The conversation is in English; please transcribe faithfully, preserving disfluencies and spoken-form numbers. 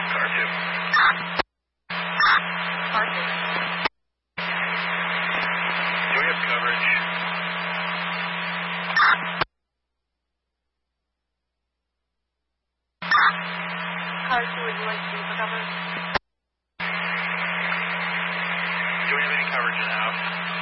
Car two. Car two. Do we have coverage? Car two, would you like to be for coverage? Do we have any coverage in the house?